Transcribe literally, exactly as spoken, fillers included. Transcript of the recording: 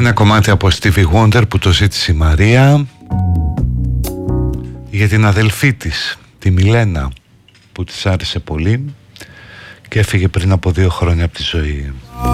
Ένα κομμάτι από Stevie Wonder που το ζήτησε η Μαρία για την αδελφή της, τη Μιλένα, που της άρεσε πολύ και έφυγε πριν από δύο χρόνια από τη ζωή.